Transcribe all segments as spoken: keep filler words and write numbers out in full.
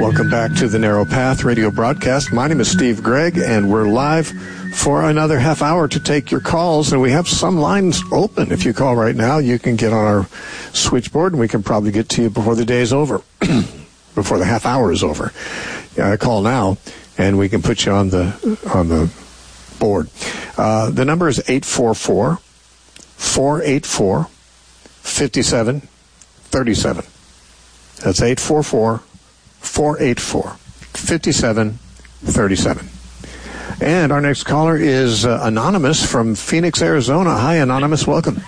Welcome back to the Narrow Path radio broadcast. My name is Steve Gregg, and we're live for another half hour to take your calls, and we have some lines open. If you call right now, you can get on our switchboard, and we can probably get to you before the day is over, before the half hour is over. Uh, call now, and we can put you on the on the board. Uh, the number is eight four four, four eight four, five seven three seven. That's eight four four, four eight four, five seven three seven. And our next caller is uh, Anonymous from Phoenix, Arizona. Hi, Anonymous. Welcome.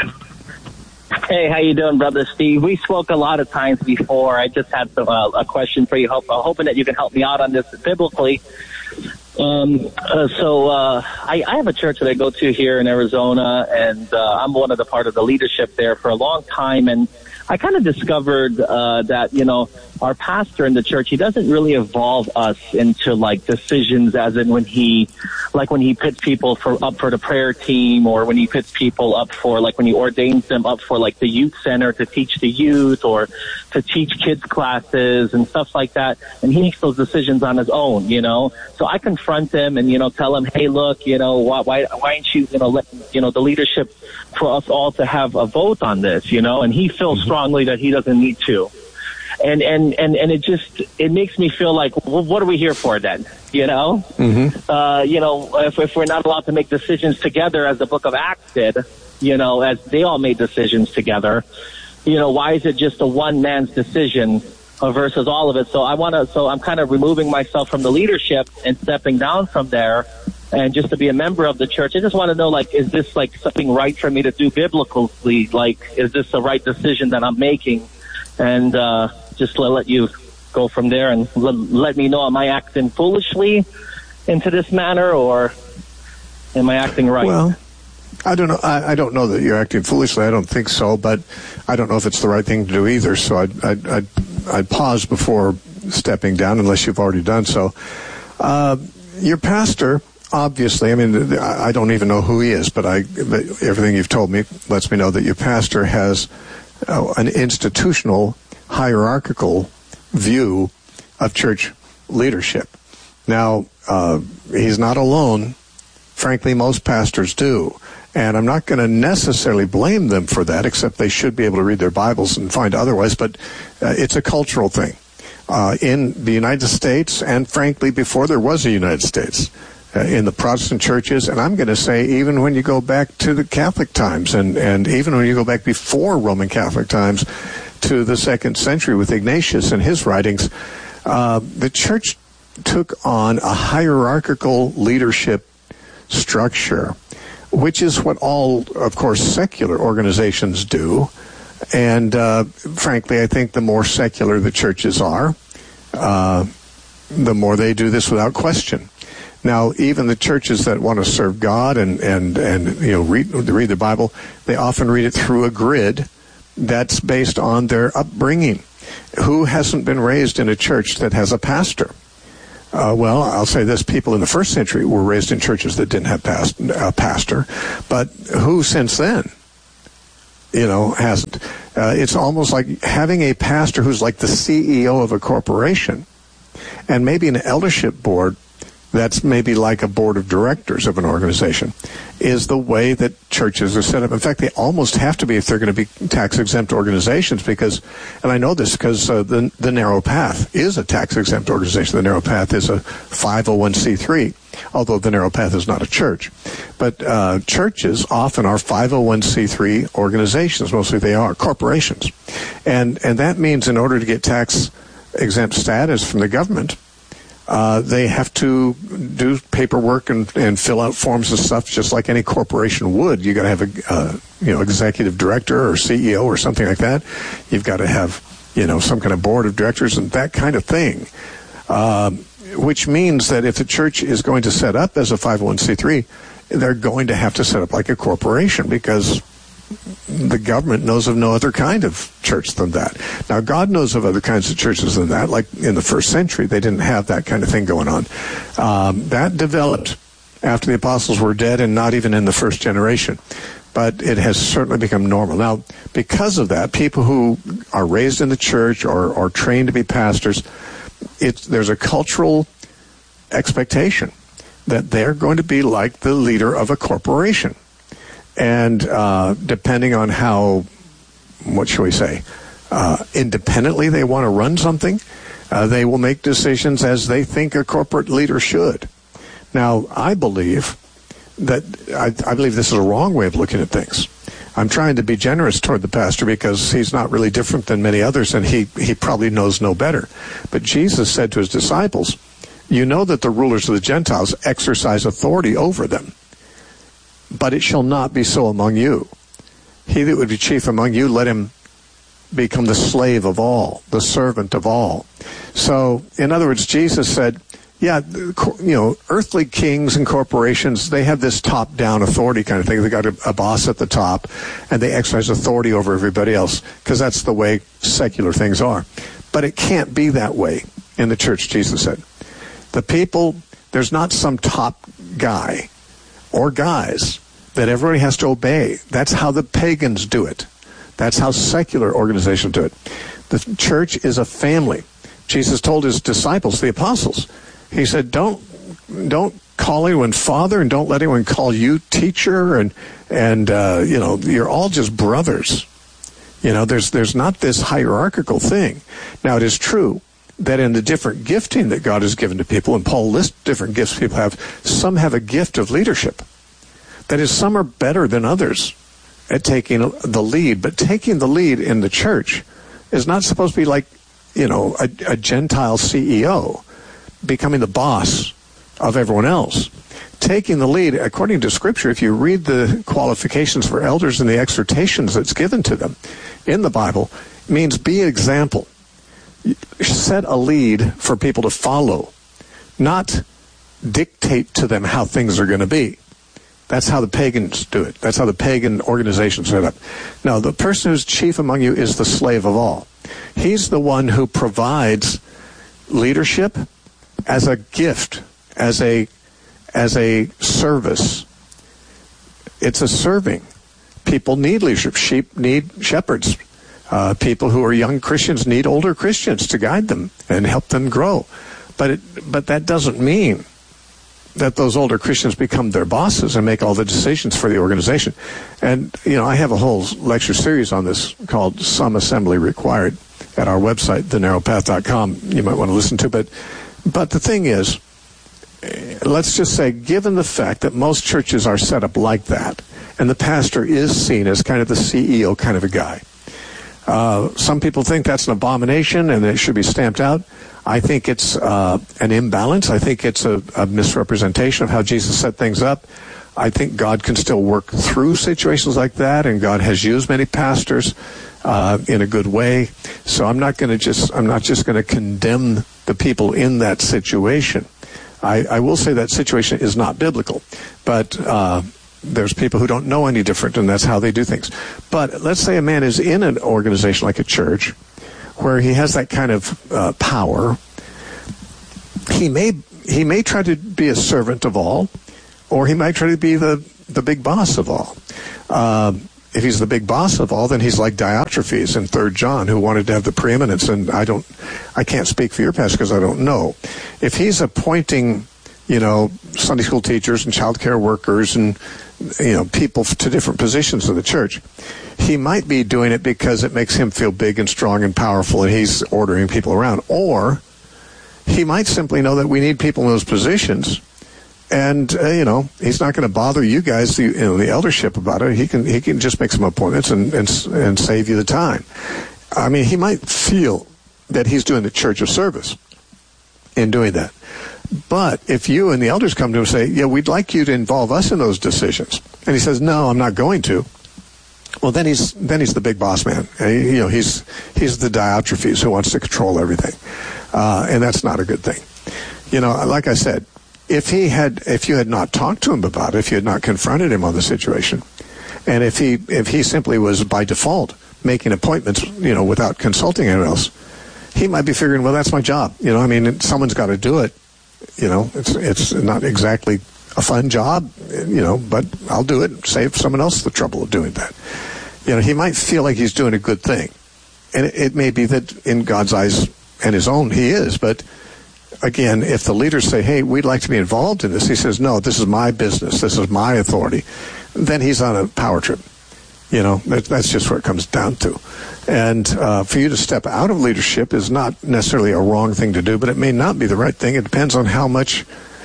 Hey, how you doing, Brother Steve? We spoke a lot of times before. I just had some, uh, a question for you, hope, uh, hoping that you can help me out on this biblically. Um, uh, so uh, I, I have a church that I go to here in Arizona, and uh, I'm one of the part of the leadership there for a long time, and I kind of discovered uh, that, you know, our pastor in the church, he doesn't really involve us into, like, decisions as in when he, like when he pits people for up for the prayer team, or when he pits people up for, like when he ordains them up for, like, the youth center to teach the youth or to teach kids classes and stuff like that. And he makes those decisions on his own, you know. So I confront him and, you know, tell him, hey, look, you know, why, why, why aren't you, you know, let, you know, the leadership for us all to have a vote on this, you know? And he feels mm-hmm. strongly that he doesn't need to. And, and, and, and it just, it makes me feel like, well, what are we here for then? You know, mm-hmm. uh, you know, if, if we're not allowed to make decisions together as the book of Acts did, you know, as they all made decisions together, you know, why is it just a one man's decision versus all of it? So I want to, so I'm kind of removing myself from the leadership and stepping down from there. And just to be a member of the church, I just want to know, like, is this like something right for me to do biblically? Like, is this the right decision that I'm making? And, uh, just let, let you go from there and let, let me know, am I acting foolishly into this manner, or am I acting right? Well, I don't know. I, I don't know that you're acting foolishly. I don't think so, but I don't know if it's the right thing to do either. So I'd, I'd, I'd, I'd pause before stepping down unless you've already done so. Uh, your pastor, obviously, I mean, I don't even know who he is, but I, but everything you've told me lets me know that your pastor has uh, an institutional, hierarchical view of church leadership. Now, uh, he's not alone. Frankly, most pastors do. And I'm not going to necessarily blame them for that, except they should be able to read their Bibles and find otherwise. But uh, it's a cultural thing. Uh, in the United States, and frankly, before there was a United States, uh, in the Protestant churches, and I'm going to say even when you go back to the Catholic times, and, and even when you go back before Roman Catholic times, to the second century with Ignatius and his writings, uh, the church took on a hierarchical leadership structure, which is what all, of course, secular organizations do. And uh, frankly, I think the more secular the churches are, uh, the more they do this without question. Now, even the churches that want to serve God and, and, and you know, read, read the Bible, they often read it through a grid that's based on their upbringing. Who hasn't been raised in a church that has a pastor? Uh, well, I'll say this, people in the first century were raised in churches that didn't have past, a pastor, but who since then, you know, hasn't? Uh, it's almost like having a pastor who's like the C E O of a corporation, and maybe an eldership board that's maybe like a board of directors of an organization, is the way that churches are set up. In fact, they almost have to be if they're going to be tax-exempt organizations, because, and I know this because uh, the, the Narrow Path is a tax-exempt organization. The Narrow Path is a five oh one c three, although the Narrow Path is not a church. But uh, churches often are five oh one c three organizations. Mostly they are corporations. And, and that means in order to get tax-exempt status from the government, Uh, they have to do paperwork and, and fill out forms and stuff just like any corporation would. You got to have a, uh, you know, executive director or C E O or something like that. You've got to have, you know, some kind of board of directors and that kind of thing. Um, which means that if the church is going to set up as a five oh one c three, they're going to have to set up like a corporation, because the government knows of no other kind of church than that. Now, God knows of other kinds of churches than that. Like in the first century, they didn't have that kind of thing going on. Um, that developed after the apostles were dead and not even in the first generation. But it has certainly become normal. Now, because of that, people who are raised in the church or, or trained to be pastors it's there's a cultural expectation that they're going to be like the leader of a corporation. And uh, depending on how, what shall we say, uh, independently they want to run something, uh, they will make decisions as they think a corporate leader should. Now, I believe that, I, I believe this is a wrong way of looking at things. I'm trying to be generous toward the pastor because he's not really different than many others, and he, he probably knows no better. But Jesus said to his disciples, you know that the rulers of the Gentiles exercise authority over them, but it shall not be so among you. He that would be chief among you, let him become the slave of all, the servant of all. So, in other words, Jesus said, yeah, you know, earthly kings and corporations, they have this top-down authority kind of thing. They got a, a boss at the top, and they exercise authority over everybody else, because that's the way secular things are. But it can't be that way in the church, Jesus said. The people, there's not some top guy or guys that everybody has to obey. That's how the pagans do it. That's how secular organizations do it. The church is a family. Jesus told his disciples, the apostles, he said, don't don't call anyone father, and don't let anyone call you teacher, and and uh, you know, you're all just brothers. You know, there's there's not this hierarchical thing. Now, it is true that in the different gifting that God has given to people, and Paul lists different gifts people have, some have a gift of leadership. That is, some are better than others at taking the lead, but taking the lead in the church is not supposed to be like, you know, a, a Gentile C E O becoming the boss of everyone else. Taking the lead, according to Scripture, if you read the qualifications for elders and the exhortations that's given to them in the Bible, means be an example. Set a lead for people to follow, not dictate to them how things are going to be. That's how the pagans do it. That's how the pagan organizations set up. Now, the person who's chief among you is the slave of all. He's the one who provides leadership as a gift, as a as a service. It's a serving. People need leadership. Sheep need shepherds. Uh, people who are young Christians need older Christians to guide them and help them grow. But it, but that doesn't mean that those older Christians become their bosses and make all the decisions for the organization. And, you know, I have a whole lecture series on this called Some Assembly Required at our website, the narrow path dot com. You might want to listen to. But, but the thing is, let's just say, given the fact that most churches are set up like that, and the pastor is seen as kind of the C E O kind of a guy, Uh, some people think that's an abomination and it should be stamped out. I think it's uh, an imbalance. I think it's a, a misrepresentation of how Jesus set things up. I think God can still work through situations like that, and God has used many pastors uh, in a good way. So I'm not going to just I'm not just going to condemn the people in that situation. I, I will say that situation is not biblical, but uh, there's people who don't know any different, and that's how they do things. But let's say a man is in an organization like a church where he has that kind of uh, power. He may he may try to be a servant of all, or he might try to be the, the big boss of all. Uh, if he's the big boss of all, then he's like Diotrephes in Third John, who wanted to have the preeminence. And I don't, I can't speak for your pastor because I don't know. If he's appointing, you know, Sunday school teachers and child care workers and, you know, people to different positions in the church, he might be doing it because it makes him feel big and strong and powerful, and he's ordering people around. Or he might simply know that we need people in those positions, and uh, you know, he's not going to bother you guys, the, you know, the eldership about it. He can he can just make some appointments and, and and save you the time. I mean, he might feel that he's doing the church a service in doing that. But if you and the elders come to him and say, yeah, we'd like you to involve us in those decisions, and he says, no, I'm not going to, well, then he's then he's the big boss man. He, you know, he's he's the Diotrephes who wants to control everything, uh, and that's not a good thing. You know, like I said, if he had, if you had not talked to him about it, if you had not confronted him on the situation, and if he if he simply was by default making appointments, you know, without consulting anyone else, he might be figuring, well, that's my job. You know, I mean, someone's got to do it. You know, it's it's not exactly a fun job, you know, but I'll do it, save someone else the trouble of doing that. You know, he might feel like he's doing a good thing. And it, it may be that in God's eyes, and his own he is. But again, if the leaders say, hey, we'd like to be involved in this, he says, no, this is my business, this is my authority, then he's on a power trip. You know, that, that's just what it comes down to. And uh, for you to step out of leadership is not necessarily a wrong thing to do, but it may not be the right thing. It depends on how much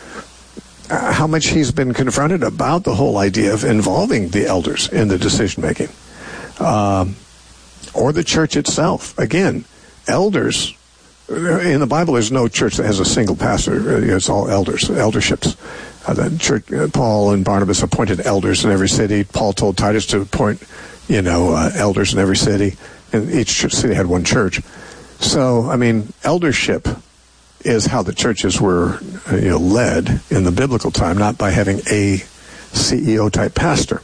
uh, how much he's been confronted about the whole idea of involving the elders in the decision-making. Um, or the church itself. Again, elders, in the Bible there's no church that has a single pastor. It's all elders, elderships. Uh, the church, uh, Paul and Barnabas appointed elders in every city. Paul told Titus to appoint, you know, uh, elders in every city. And each city had one church. So, I mean, eldership is how the churches were, uh, you know, led in the biblical time, not by having a C E O type pastor.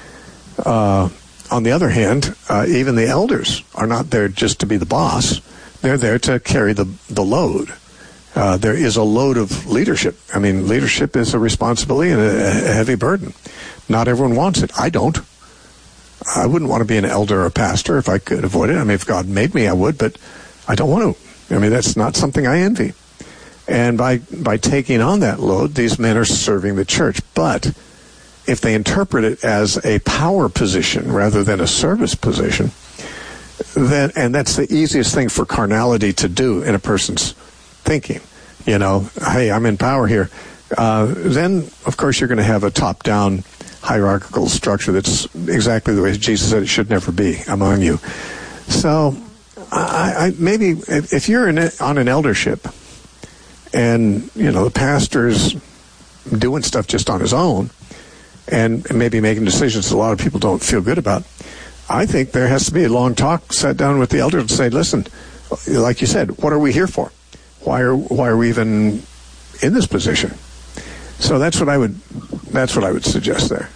Uh, on the other hand, uh, even the elders are not there just to be the boss. They're there to carry the the load. Uh, there is a load of leadership. I mean, leadership is a responsibility and a, a heavy burden. Not everyone wants it. I don't. I wouldn't want to be an elder or a pastor if I could avoid it. I mean, if God made me, I would, but I don't want to. I mean, that's not something I envy. And by, by taking on that load, these men are serving the church. But if they interpret it as a power position rather than a service position, then, and that's the easiest thing for carnality to do in a person's thinking, you know, hey, I'm in power here, uh, then, of course, you're going to have a top-down hierarchical structure that's exactly the way Jesus said it should never be among you. So, I, I maybe if, if you're in a, on an eldership and, you know, the pastor's doing stuff just on his own and maybe making decisions a lot of people don't feel good about, I think there has to be a long talk, sat down with the elders and say, listen, like you said, what are we here for? Why are why are we even in this position? So that's what I would that's what I would suggest there.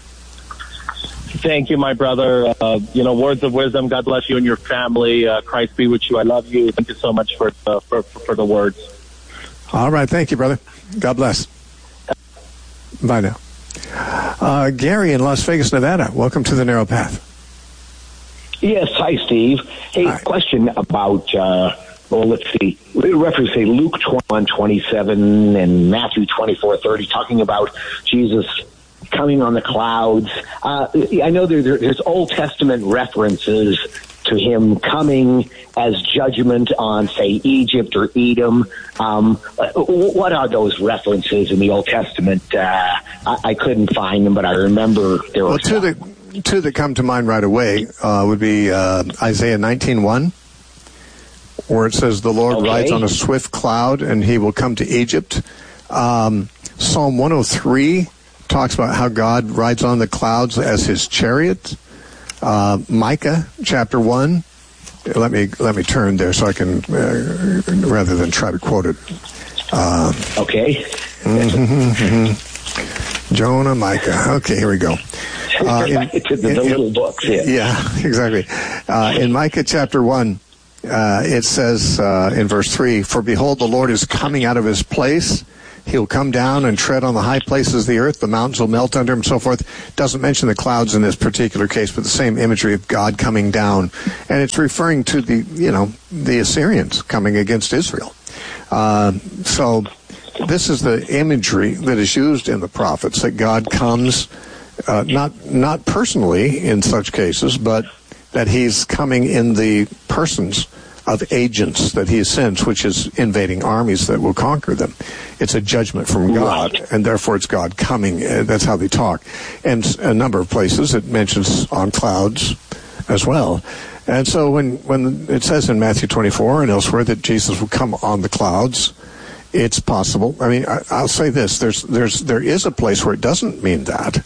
Thank you, my brother. Uh, you know, words of wisdom. God bless you and your family. Uh, Christ be with you. I love you. Thank you so much for uh, for for the words. All right, thank you, brother. God bless. Bye now. Uh, Gary in Las Vegas, Nevada. Welcome to the Narrow Path. Yes, hi, Steve. Hey, hi. Question about. Uh, Well, let's see. We reference say Luke twenty-one twenty-seven and Matthew twenty-four thirty, talking about Jesus coming on the clouds. Uh, I know there, there's Old Testament references to him coming as judgment on, say, Egypt or Edom. Um, what are those references in the Old Testament? Uh, I, I couldn't find them, but I remember there were well, two that, two that come to mind right away uh, would be uh, Isaiah nineteen one. Where it says the Lord okay. rides on a swift cloud and he will come to Egypt. Um, Psalm one oh three talks about how God rides on the clouds as his chariot. Uh, Micah chapter one. Let me let me turn there so I can, uh, rather than try to quote it. Uh, okay. mm-hmm, mm-hmm. Jonah, Micah. Okay, here we go. Uh, in, to the, the in, little books. Yeah, yeah exactly. Uh, in Micah chapter one. Uh, it says uh, in verse three, for behold, the Lord is coming out of his place. He'll come down and tread on the high places of the earth. The mountains will melt under him and so forth. Doesn't mention the clouds in this particular case, but the same imagery of God coming down. And it's referring to the, you know, the Assyrians coming against Israel. Uh, so this is the imagery that is used in the prophets, that God comes, uh, not not personally in such cases, but that he's coming in the persons of agents that he sends, which is invading armies that will conquer them. It's a judgment from God, and therefore it's God coming. That's how they talk. And a number of places it mentions on clouds as well. And so when, when it says in Matthew twenty-four and elsewhere that Jesus will come on the clouds, it's possible. I mean, I, I'll say this. There's, there's, there is a place where it doesn't mean that.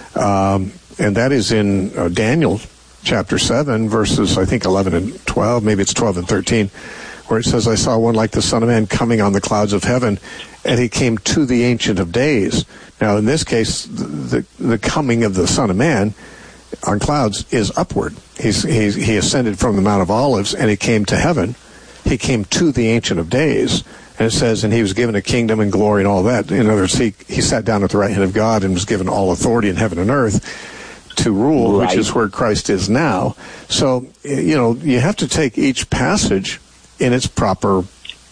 Um, and that is in uh, Daniel chapter seven, verses, I think, eleven and twelve, maybe it's twelve and thirteen, where it says, I saw one like the Son of Man coming on the clouds of heaven, and he came to the Ancient of Days. Now, in this case, the, the coming of the Son of Man on clouds is upward. He's, he's, he ascended from the Mount of Olives, and he came to heaven. He came to the Ancient of Days. And it says, and he was given a kingdom and glory and all that. In other words, he, he sat down at the right hand of God and was given all authority in heaven and earth to rule, right. Which is where Christ is now. So, you know, you have to take each passage in its proper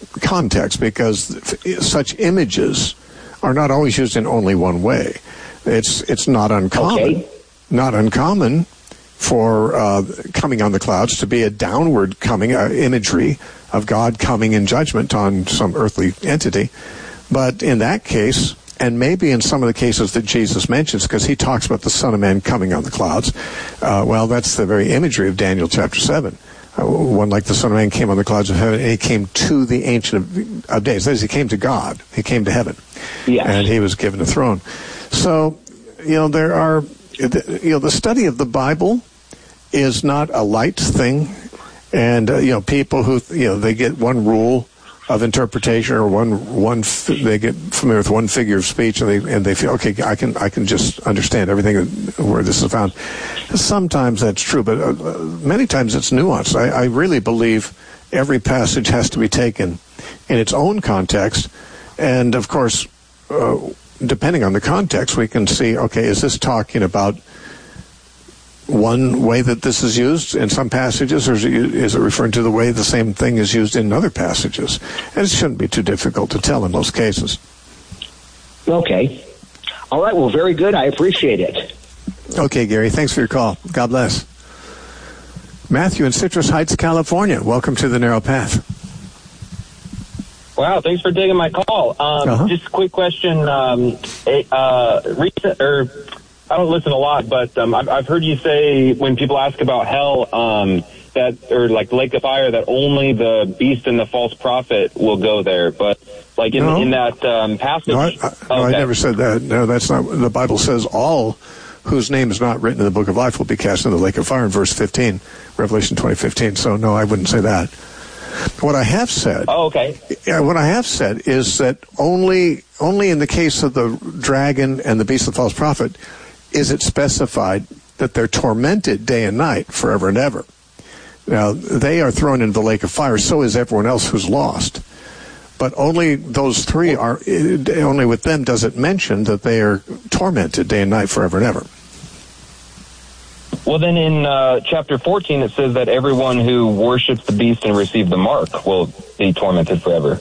context, because such images are not always used in only one way. It's it's not uncommon, okay. not uncommon for uh, coming on the clouds to be a downward coming uh, imagery of God coming in judgment on some earthly entity. But in that case, and maybe in some of the cases that Jesus mentions, because he talks about the Son of Man coming on the clouds, uh, well, that's the very imagery of Daniel chapter seven. Uh, one like the Son of Man came on the clouds of heaven, and he came to the Ancient of, of Days. That is, he came to God. He came to heaven. Yes. And he was given a throne. So, you know, there are, you know, the study of the Bible is not a light thing. And, uh, you know, people who, you know, they get one rule of interpretation, or one one they get familiar with one figure of speech, and they and they feel, okay, I can I can just understand everything where this is found. Sometimes that's true, but uh, many times it's nuanced. I, I really believe every passage has to be taken in its own context, and of course, uh, depending on the context, we can see, okay, is this talking about one way that this is used in some passages, or is it, is it referring to the way the same thing is used in other passages? And it shouldn't be too difficult to tell in most cases. Okay. All right. Well, very good. I appreciate it. Okay, Gary. Thanks for your call. God bless. Matthew in Citrus Heights, California. Welcome to the Narrow Path. Wow, thanks for taking my call. Um, uh-huh. Just a quick question. Um, uh, recent, or I don't listen a lot, but um, I've, I've heard you say when people ask about hell, um, that or like lake of fire, that only the beast and the false prophet will go there. But like in, no. in that um, passage, no, I, I, okay. no, I never said that. No, that's not. The Bible says all whose name is not written in the book of life will be cast into the lake of fire in verse fifteen, Revelation twenty fifteen. So no, I wouldn't say that. What I have said, oh, okay. Yeah, what I have said is that only only in the case of the dragon and the beast of the false prophet is it specified that they're tormented day and night forever and ever. Now, they are thrown into the lake of fire, so is everyone else who's lost. But only those three are, only with them does it mention that they are tormented day and night forever and ever. Well, then in uh, chapter fourteen, it says that everyone who worships the beast and receives the mark will be tormented forever.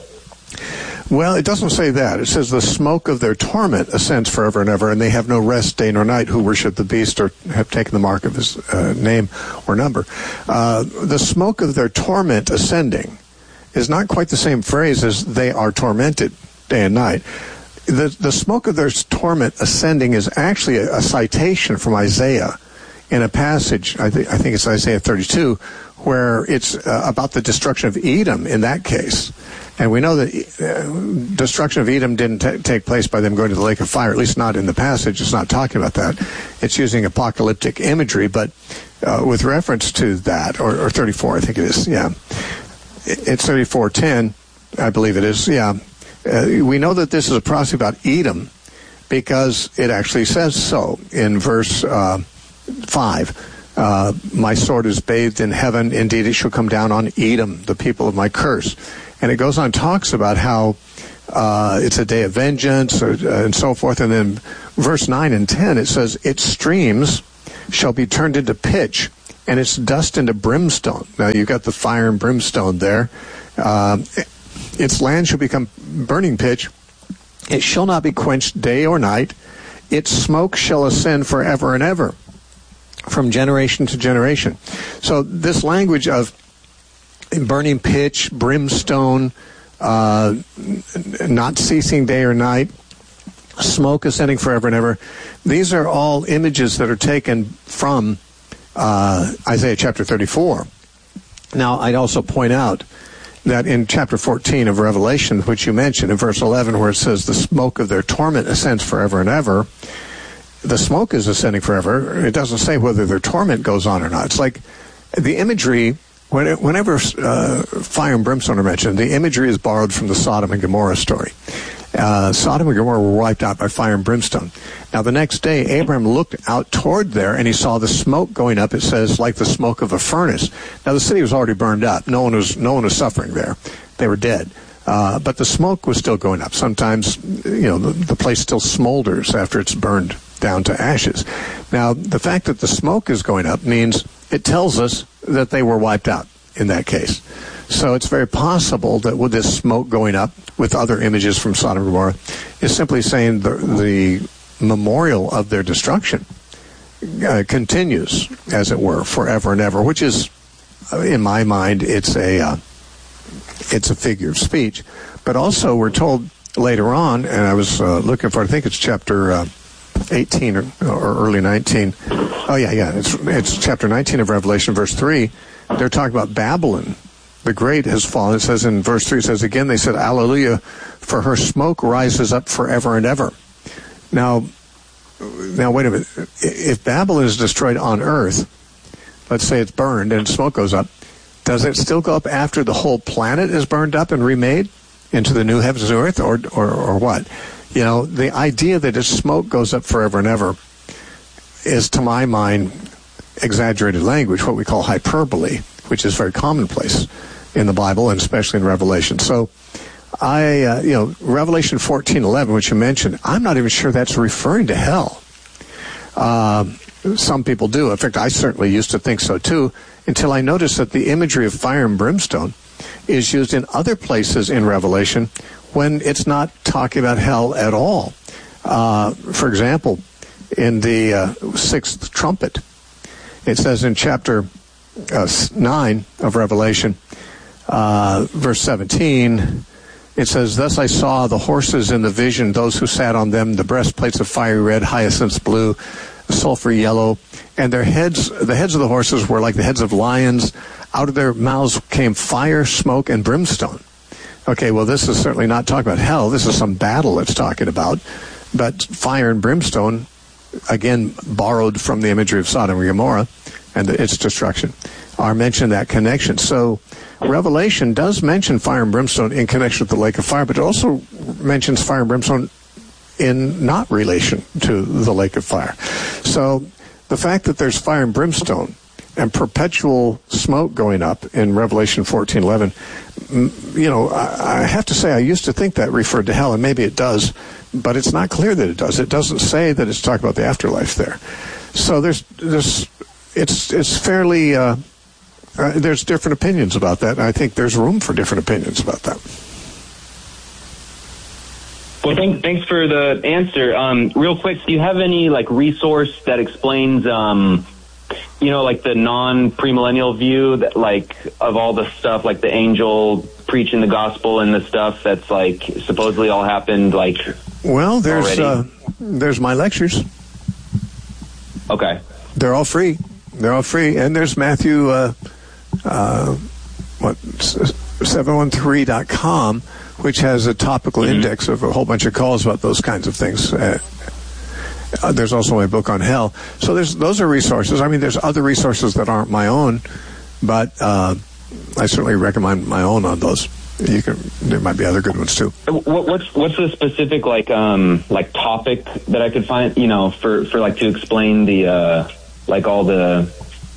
Well, it doesn't say that. It says the smoke of their torment ascends forever and ever, and they have no rest day nor night who worship the beast or have taken the mark of his uh, name or number. Uh, the smoke of their torment ascending is not quite the same phrase as they are tormented day and night. The, the smoke of their torment ascending is actually a, a citation from Isaiah in a passage, I, th- I think it's Isaiah thirty-two, where it's uh, about the destruction of Edom in that case. And we know that uh, destruction of Edom didn't t- take place by them going to the lake of fire, at least not in the passage. It's not talking about that. It's using apocalyptic imagery, but uh, with reference to that, or, or thirty-four, I think it is, yeah. It's thirty-four ten, I believe it is, yeah. Uh, we know that this is a prophecy about Edom because it actually says so in verse uh, five. Uh, my sword is bathed in heaven. Indeed, it shall come down on Edom, the people of my curse. And it goes on, talks about how uh, it's a day of vengeance or, uh, and so forth. And then verse nine and ten, it says, its streams shall be turned into pitch and its dust into brimstone. Now, you've got the fire and brimstone there. Uh, its land shall become burning pitch. It shall not be quenched day or night. Its smoke shall ascend forever and ever, from generation to generation. So this language of burning pitch, brimstone, uh, not ceasing day or night, smoke ascending forever and ever, these are all images that are taken from uh, Isaiah chapter thirty-four. Now, I'd also point out that in chapter fourteen of Revelation, which you mentioned in verse eleven, where it says the smoke of their torment ascends forever and ever, the smoke is ascending forever. It doesn't say whether their torment goes on or not. It's like the imagery, whenever uh, fire and brimstone are mentioned, the imagery is borrowed from the Sodom and Gomorrah story. Uh, Sodom and Gomorrah were wiped out by fire and brimstone. Now, the next day, Abraham looked out toward there, and he saw the smoke going up. It says, like the smoke of a furnace. Now, the city was already burned up. No one was, no one was suffering there. They were dead. Uh, but the smoke was still going up. Sometimes, you know, the, the place still smolders after it's burned down to ashes. Now, the fact that the smoke is going up means it tells us that they were wiped out in that case. So it's very possible that with this smoke going up with other images from Sodom and Gomorrah is simply saying the, the memorial of their destruction uh, continues, as it were, forever and ever, which is, in my mind, it's a uh, it's a figure of speech. But also we're told later on, and I was uh, looking for, I think it's chapter uh, eighteen or, or early nineteen. Oh, yeah, yeah, it's, it's chapter nineteen of Revelation, verse three. They're talking about Babylon. The great has fallen. It says in verse three, it says, again, they said, Alleluia, for her smoke rises up forever and ever. Now, now wait a minute. If Babylon is destroyed on earth, let's say it's burned and smoke goes up, does it still go up after the whole planet is burned up and remade into the new heavens and earth, or, or, or what? You know, the idea that its smoke goes up forever and ever is, to my mind, exaggerated language, what we call hyperbole, which is very commonplace in the Bible and especially in Revelation. So I, uh, you know, Revelation fourteen eleven, which you mentioned, I'm not even sure that's referring to hell. Uh, some people do. In fact, I certainly used to think so too, until I noticed that the imagery of fire and brimstone is used in other places in Revelation when it's not talking about hell at all. Uh, for example, in the uh, sixth trumpet, it says in chapter uh, nine of Revelation, uh, verse seventeen, it says, thus I saw the horses in the vision, those who sat on them, the breastplates of fiery red, hyacinths blue, sulfur yellow, and their heads, the heads of the horses were like the heads of lions. Out of their mouths came fire, smoke, and brimstone. Okay, well, this is certainly not talking about hell. This is some battle it's talking about. But fire and brimstone, again, borrowed from the imagery of Sodom and Gomorrah and its destruction, are mentioned in that connection. So Revelation does mention fire and brimstone in connection with the lake of fire, but it also mentions fire and brimstone in not relation to the lake of fire. So the fact that there's fire and brimstone and perpetual smoke going up in Revelation fourteen eleven, you know, I, I have to say I used to think that referred to hell, and maybe it does, but it's not clear that it does. It doesn't say that it's talking about the afterlife there. So there's, there's, it's, it's fairly, uh, uh, there's different opinions about that, and I think there's room for different opinions about that. Well, thanks, thanks for the answer. Um, real quick, do you have any like resource that explains, um, you know, like the non-premillennial view that like of all the stuff, like the angel preaching the gospel and the stuff that's like supposedly all happened, like well, there's uh, there's my lectures. Okay, they're all free. They're all free, and there's Matthew uh, uh, what seven one three dot com, which has a topical mm-hmm. index of a whole bunch of calls about those kinds of things. Uh, uh, there's also my book on hell. So there's those are resources. I mean, there's other resources that aren't my own, but uh, I certainly recommend my own on those. You can. There might be other good ones too. What, what's what's the specific like um like topic that I could find? You know, for for like to explain the uh, like all the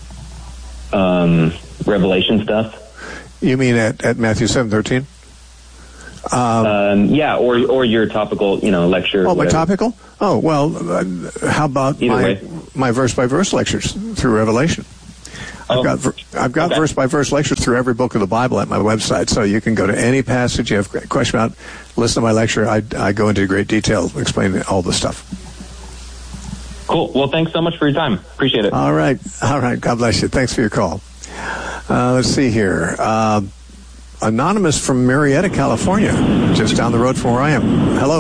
um Revelation stuff. You mean at at Matthew seven thirteen? Um, um, yeah, or or your topical, you know, lecture. Oh, my topical? Oh, well, uh, how about Either my way. my verse by verse lectures through Revelation? Oh. I've got ver- I've got Okay. verse by verse lectures through every book of the Bible at my website, so you can go to any passage you have a question about, listen to my lecture. I I go into great detail explaining all the stuff. Cool. Well, thanks so much for your time. Appreciate it. All right, all right. God bless you. Thanks for your call. Uh, let's see here. Uh, Anonymous from Marietta, California, just down the road from where I am. Hello.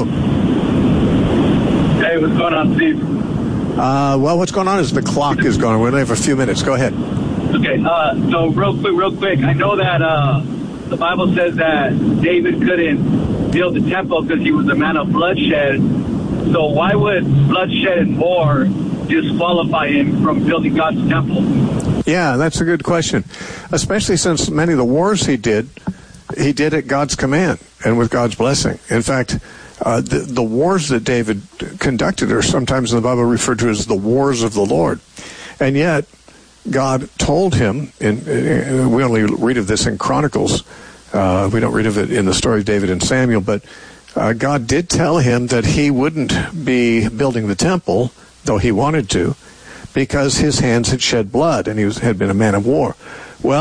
Hey, what's going on, Steve? Uh, well, what's going on is the clock is going. We only have a few minutes. Go ahead. Okay, uh, so real quick, real quick. I know that uh, the Bible says that David couldn't build the temple because he was a man of bloodshed. So why would bloodshed and war disqualify him from building God's temple? Yeah, that's a good question, especially since many of the wars he did, he did at God's command and with God's blessing. In fact, uh, the, the wars that David conducted are sometimes in the Bible referred to as the wars of the Lord. And yet, God told him, in, in, we only read of this in Chronicles, uh, we don't read of it in the story of David and Samuel, but uh, God did tell him that he wouldn't be building the temple, though he wanted to, because his hands had shed blood and he was, had been a man of war. Well,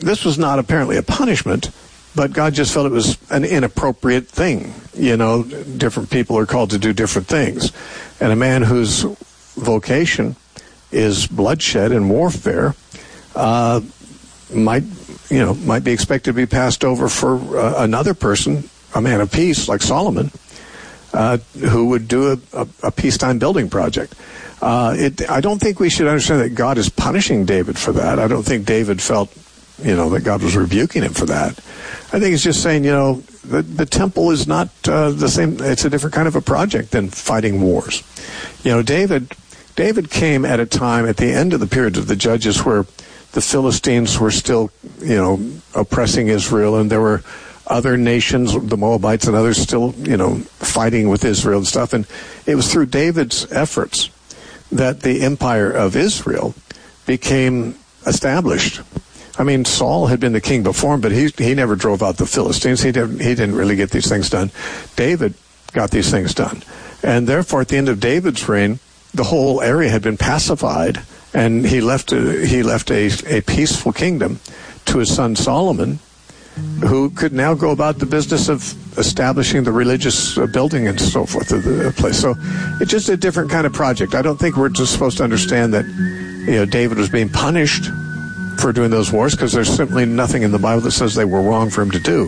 this was not apparently a punishment, but God just felt it was an inappropriate thing. You know, different people are called to do different things. And a man whose vocation is bloodshed and warfare uh, might, you know, might be expected to be passed over for uh, another person, a man of peace like Solomon, uh, who would do a, a, a peacetime building project. Uh, it, I don't think we should understand that God is punishing David for that. I don't think David felt, you know, that God was rebuking him for that. I think it's just saying, you know, the, the temple is not uh, the same. It's a different kind of a project than fighting wars. You know, David, David came at a time at the end of the period of the Judges where the Philistines were still, you know, oppressing Israel, and there were other nations, the Moabites and others, still, you know, fighting with Israel and stuff. And it was through David's efforts that the empire of Israel became established. I mean, Saul had been the king before him, but he he never drove out the Philistines. He didn't, he didn't really get these things done. David got these things done. And therefore, at the end of David's reign, the whole area had been pacified, and he left a, he left a, a peaceful kingdom to his son Solomon, who could now go about the business of establishing the religious uh, building and so forth of the place. So it's just a different kind of project. I don't think we're just supposed to understand that, you know, David was being punished for doing those wars, because there's simply nothing in the Bible that says they were wrong for him to do.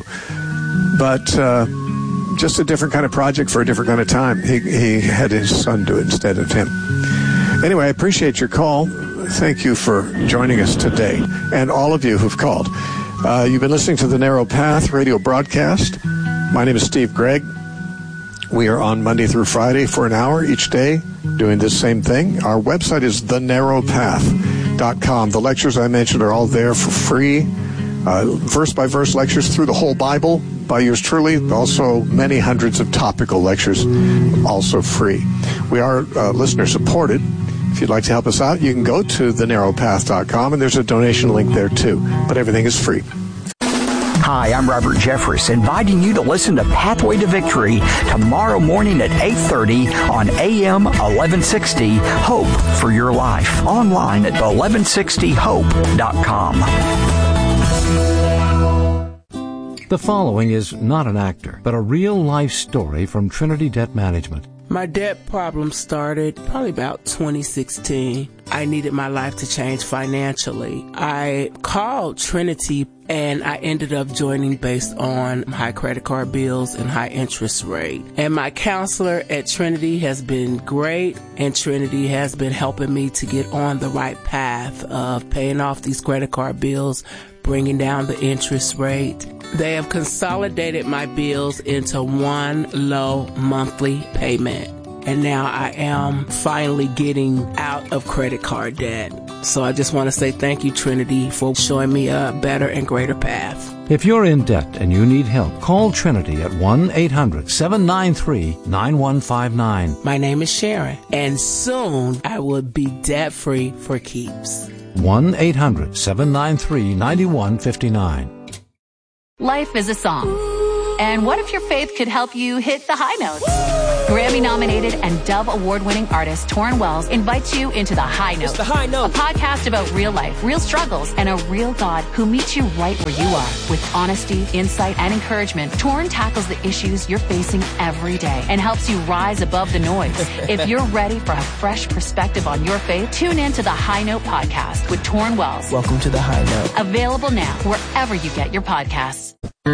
But uh, just a different kind of project for a different kind of time. He, he had his son do it instead of him. Anyway, I appreciate your call. Thank you for joining us today, and all of you who've called. Uh, you've been listening to the Narrow Path radio broadcast. My name is Steve Gregg. We are on Monday through Friday for an hour each day doing this same thing. Our website is the narrow path dot com. The lectures I mentioned are all there for free. Uh, verse-by-verse lectures through the whole Bible by yours truly. Also many hundreds of topical lectures, also free. We are uh, listener-supported. If you'd like to help us out, you can go to the narrow path dot com, and there's a donation link there too. But everything is free. Hi, I'm Robert Jeffress, inviting you to listen to Pathway to Victory tomorrow morning at eight thirty on A M eleven sixty, Hope for Your Life, online at eleven sixty hope dot com. The following is not an actor, but a real-life story from Trinity Debt Management. My debt problem started probably about twenty sixteen. I needed my life to change financially. I called Trinity, and I ended up joining based on high credit card bills and high interest rate. And my counselor at Trinity has been great, and Trinity has been helping me to get on the right path of paying off these credit card bills, bringing down the interest rate. They have consolidated my bills into one low monthly payment. And now I am finally getting out of credit card debt. So I just want to say thank you, Trinity, for showing me a better and greater path. If you're in debt and you need help, call Trinity at one eight hundred seven nine three nine one five nine. My name is Sharon, and soon I will be debt-free for keeps. one eight hundred seven nine three nine one five nine. Life is a song. And what if your faith could help you hit the high notes? Grammy-nominated and Dove Award-winning artist Torrin Wells invites you into The High Note. It's The High Note. A podcast about real life, real struggles, and a real God who meets you right where you are. With honesty, insight, and encouragement, Torrin tackles the issues you're facing every day and helps you rise above the noise. If you're ready for a fresh perspective on your faith, tune in to The High Note podcast with Torrin Wells. Welcome to The High Note. Available now wherever you get your podcasts.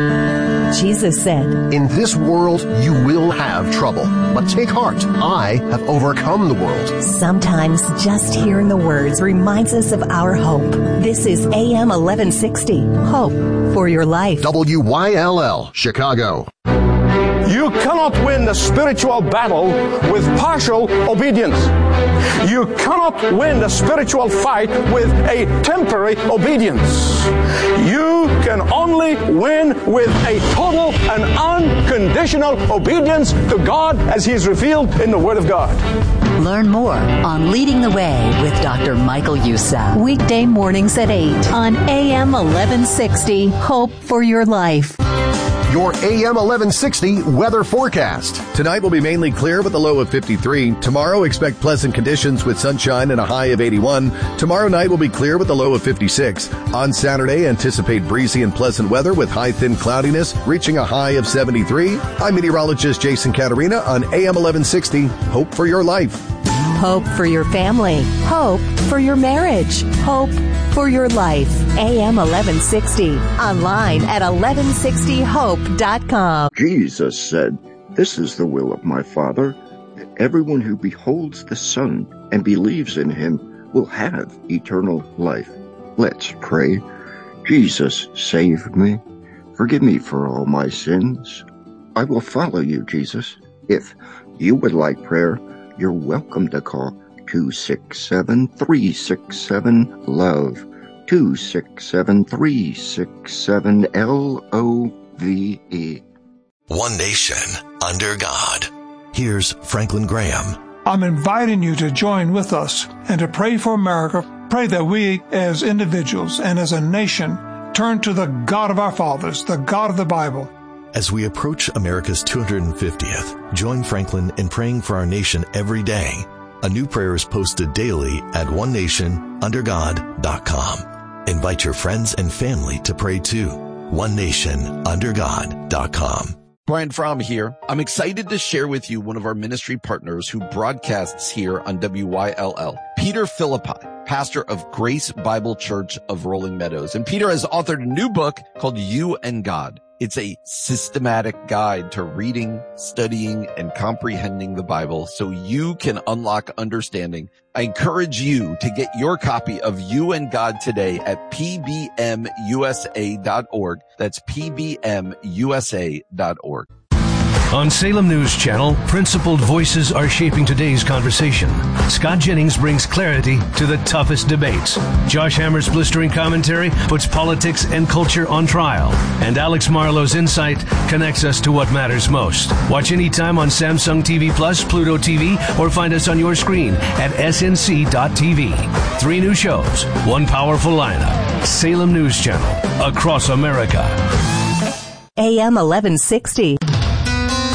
Jesus said, "In this world you will have trouble, but take heart. I have overcome the world." Sometimes just hearing the words reminds us of our hope. This is A M eleven sixty, Hope for Your Life. W Y L L, Chicago. You cannot win the spiritual battle with partial obedience. You cannot win the spiritual fight with a temporary obedience. You can only win with a total and unconditional obedience to God as He is revealed in the Word of God. Learn more on Leading the Way with Doctor Michael Youssef. Weekday mornings at eight on A M eleven sixty, Hope for Your Life. your A M eleven sixty weather forecast. Tonight will be mainly clear with a low of fifty-three. Tomorrow, expect pleasant conditions with sunshine and a high of eighty-one. Tomorrow night will be clear with a low of fifty-six. On Saturday, anticipate breezy and pleasant weather with high thin cloudiness, reaching a high of seventy-three. I'm meteorologist Jason Caterina on A M eleven sixty. Hope for your life. Hope for your family. Hope for your marriage. Hope for your life. A M eleven sixty. Online at eleven sixty hope dot com. Jesus said, "This is the will of my Father, that everyone who beholds the Son and believes in him will have eternal life." Let's pray. Jesus, save me. Forgive me for all my sins. I will follow you, Jesus. If you would like prayer, you're welcome to call two six seven, three six seven, LOVE, two six seven, three six seven, L O V E. One nation under God. Here's Franklin Graham. I'm inviting you to join with us and to pray for America. Pray that we as individuals and as a nation turn to the God of our fathers, the God of the Bible. As we approach America's two hundred fiftieth, join Franklin in praying for our nation every day. A new prayer is posted daily at one nation under god dot com. Invite your friends and family to pray too. one nation under god dot com. Brian Fromm here. I'm excited to share with you one of our ministry partners who broadcasts here on W Y L L, Peter Philippi, pastor of Grace Bible Church of Rolling Meadows. And Peter has authored a new book called You and God. It's a systematic guide to reading, studying, and comprehending the Bible so you can unlock understanding. I encourage you to get your copy of You and God today at P B M U S A dot org. That's P B M U S A dot org. On Salem News Channel, principled voices are shaping today's conversation. Scott Jennings brings clarity to the toughest debates. Josh Hammer's blistering commentary puts politics and culture on trial. And Alex Marlowe's insight connects us to what matters most. Watch anytime on Samsung T V Plus, Pluto T V, or find us on your screen at S N C dot T V. Three new shows, one powerful lineup. Salem News Channel, across America. A M eleven sixty.